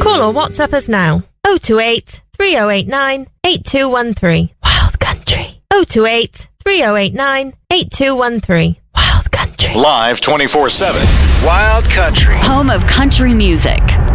Call or WhatsApp us now. 028 3089 8213. Wild Country. 028 3089 8213. Wild Country. Live 24/7. Wild Country. Home of country music.